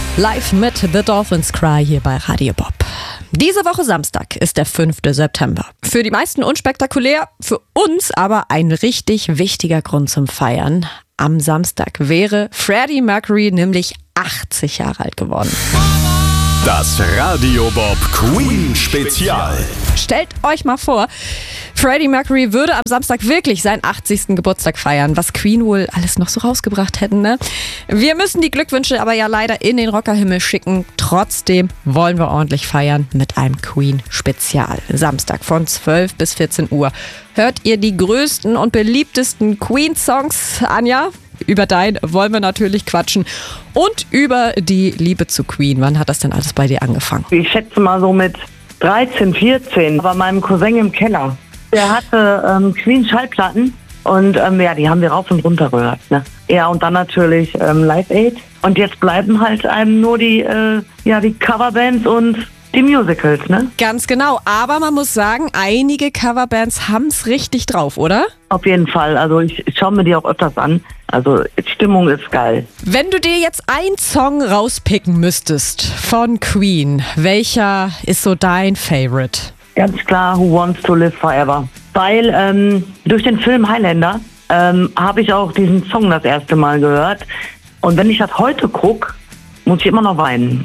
Live mit The Dolphins Cry hier bei Radio Bob. Diese Woche Samstag ist der 5. September. Für die meisten unspektakulär, für uns aber ein richtig wichtiger Grund zum Feiern. Am Samstag wäre Freddie Mercury nämlich 80 Jahre alt geworden. Das Radio Bob Queen Spezial. Stellt euch mal vor, Freddie Mercury würde am Samstag wirklich seinen 80. Geburtstag feiern, was Queen wohl alles noch so rausgebracht hätten, ne? Wir müssen die Glückwünsche aber ja leider in den Rockerhimmel schicken. Trotzdem wollen wir ordentlich feiern mit einem Queen-Spezial. Samstag von 12 bis 14 Uhr. Hört ihr die größten und beliebtesten Queen-Songs, Anja? Über dein wollen wir natürlich quatschen und über die Liebe zu Queen. Wann hat das denn alles bei dir angefangen? Ich schätze mal so mit 13, 14 bei meinem Cousin im Keller. Der hatte Queen-Schallplatten und die haben wir rauf und runter gehört. Ne? Ja, und dann natürlich Live Aid. Und jetzt bleiben halt einem nur die Coverbands und die Musicals, ne? Ganz genau, aber man muss sagen, einige Coverbands haben es richtig drauf, oder? Auf jeden Fall, also ich schaue mir die auch öfters an. Also die Stimmung ist geil. Wenn du dir jetzt einen Song rauspicken müsstest von Queen, welcher ist so dein Favorite? Ganz klar, Who Wants to Live Forever. Weil durch den Film Highlander habe ich auch diesen Song das erste Mal gehört. Und wenn ich das heute gucke, muss ich immer noch weinen.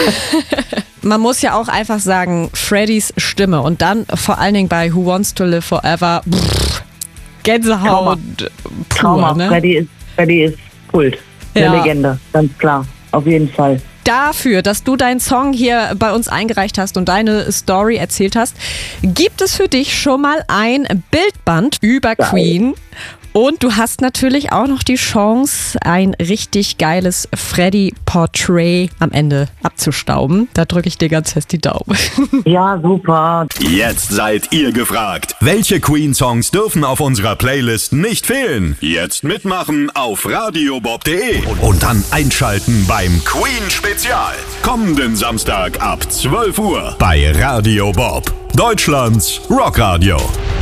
Man muss ja auch einfach sagen, Freddys Stimme und dann vor allen Dingen bei Who Wants to Live Forever, Gänsehaut Trauma. Ne? Freddie ist Kult. Eine Legende, ganz klar. Auf jeden Fall. Dafür, dass du deinen Song hier bei uns eingereicht hast und deine Story erzählt hast, gibt es für dich schon mal ein Bildband über Queen. Und du hast natürlich auch noch die Chance, ein richtig geiles Freddie-Portrait am Ende abzustauben. Da drücke ich dir ganz fest die Daumen. Ja, super. Jetzt seid ihr gefragt. Welche Queen-Songs dürfen auf unserer Playlist nicht fehlen? Jetzt mitmachen auf radiobob.de und dann einschalten beim Queen-Spezial. Kommenden Samstag ab 12 Uhr bei Radio Bob, Deutschlands Rockradio.